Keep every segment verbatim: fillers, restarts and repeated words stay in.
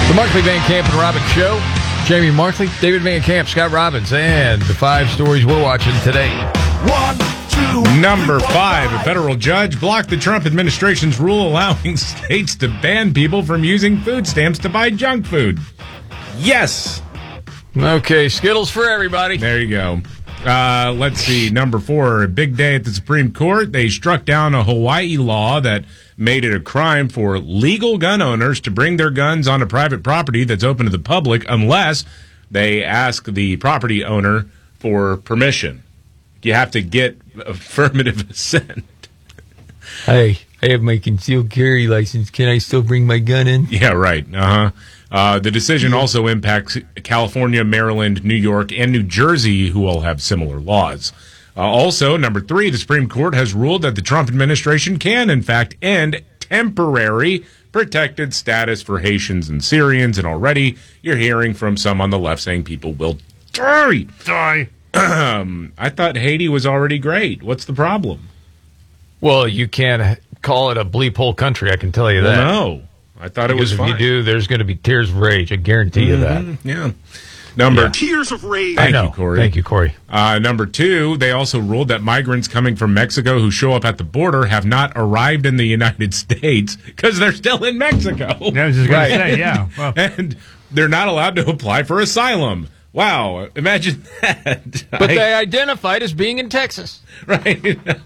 The Markley, Van Camp, and Robbins Show. Jamie Markley, David Van Camp, Scott Robbins, and the five stories we're watching today. One, two. Number five, a federal judge blocked the Trump administration's rule allowing states to ban people from using food stamps to buy junk food. Yes. Okay, Skittles for everybody. There you go. Uh, let's see. Number four, a big day at the Supreme Court. They struck down a Hawaii law that made it a crime for legal gun owners to bring their guns onto private property that's open to the public unless they ask the property owner for permission. You have to get affirmative assent. Hey, I have my concealed carry license. Can I still bring my gun in? Yeah, right. Uh-huh. Uh, the decision also impacts California, Maryland, New York, and New Jersey, who all have similar laws. Uh, also, number three, the Supreme Court has ruled that the Trump administration can, in fact, end temporary protected status for Haitians and Syrians. And already you're hearing from some on the left saying people will die. Die. I thought Haiti was already great. What's the problem? Well, you can't call it a bleep hole country, I can tell you Well, that. no. I thought because it was if fine. you do, there's going to be tears of rage. I guarantee you that. Mm-hmm. Yeah. Number Yeah. Tears of rage. Thank I know. you, Corey. Thank you, Corey. Uh, number two, they also ruled that migrants coming from Mexico who show up at the border have not arrived in the United States because they're still in Mexico. I was just going to say, yeah. Well, And they're not allowed to apply for asylum. Wow. Imagine that. But I- they identified as being in Texas. Right.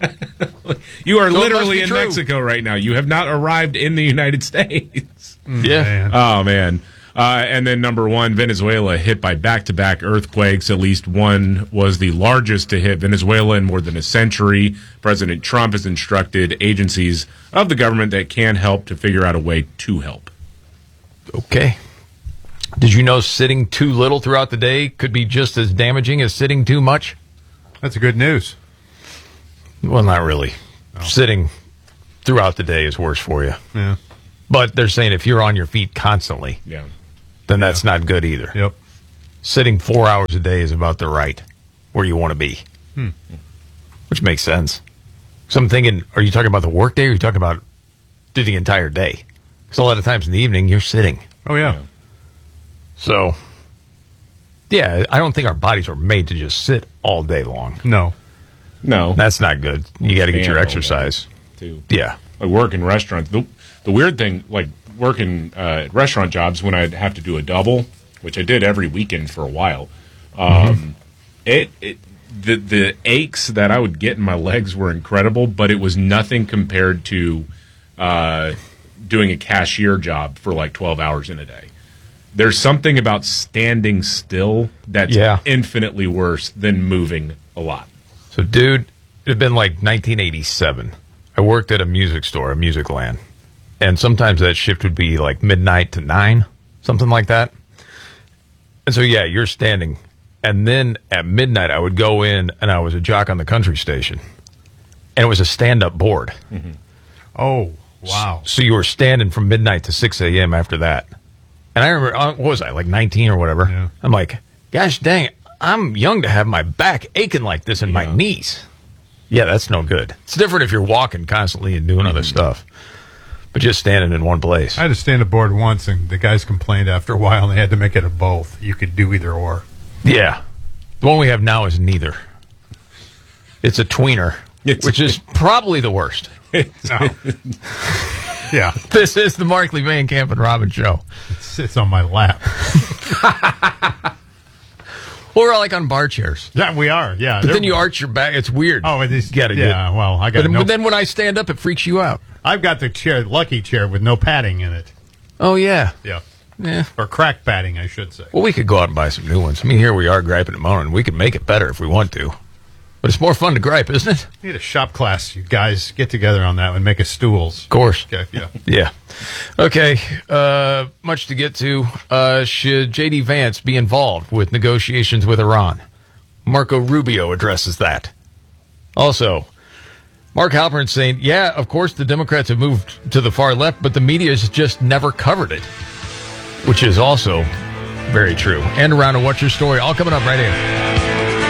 You are So it must literally be in true. Mexico right now. You have not arrived in the United States. Yeah. man. Oh, man. Uh, and then number one, Venezuela hit by back-to-back earthquakes. At least one was the largest to hit Venezuela in more than a century. President Trump has instructed agencies of the government that can help to figure out a way to help. Okay. Did you know sitting too little throughout the day could be just as damaging as sitting too much? That's good news. Well, not really. Sitting throughout the day is worse for you. Yeah. But they're saying if you're on your feet constantly, Yeah. then that's not good either. Yep. Sitting four hours a day is about the right where you want to be, Hmm. which makes sense. So I'm thinking, are you talking about the work day or are you talking about through the entire day? Because a lot of times in the evening, you're sitting. Oh, yeah. So, yeah, I don't think our bodies were made to just sit all day long. No. No. That's not good. You got to get Stand your all exercise. Too. Yeah. Like work in restaurants. The, the weird thing, like working uh, at restaurant jobs when I'd have to do a double, which I did every weekend for a while, um, Mm-hmm. it, it the the aches that I would get in my legs were incredible, but it was nothing compared to uh, doing a cashier job for like twelve hours in a day. There's something about standing still that's Yeah. infinitely worse than moving a lot. So, dude, it had been like nineteen eighty-seven. I worked at a music store, a music land. And sometimes that shift would be like midnight to nine, something like that. And so, yeah, you're standing. And then at midnight, I would go in and I was a jock on the country station. And it was a stand-up board. Oh, wow. So you were standing from midnight to six a.m. after that. And I remember, uh, what was I, like nineteen or whatever? Yeah. I'm like, gosh dang, I'm young to have my back aching like this and my knees. Yeah, that's no good. It's different if you're walking constantly and doing other stuff. But just standing in one place. I had to stand aboard once, and the guys complained after a while, and they had to make it a both. You could do either or. Yeah. The one we have now is neither. It's a tweener, It's- which is probably the worst. No. Yeah. This is the Markley, Van Camp, and Robbins Show. It sits on my lap. Or like on bar chairs. Yeah, we are. Yeah. But then you arch your back. It's weird. Oh, it is. Gotta yeah, get- well, I But got then, no. but then when I stand up, it freaks you out. I've got the chair, lucky chair with no padding in it. Oh, yeah. Yeah. Yeah. Or crack padding, I should say. Well, we could go out and buy some new ones. I mean, here we are griping and moaning. We could make it better if we want to. But it's more fun to gripe, isn't it? We need a shop class. You guys get together on that and make us stools. Of course. Okay, yeah. Yeah. Okay. Uh, much to get to. Uh, should J D. Vance be involved with negotiations with Iran? Marco Rubio addresses that. Also, Mark Halperin saying, yeah, of course the Democrats have moved to the far left, but the media has just never covered it, which is also very true. And around to What's Your Story, all coming up right here.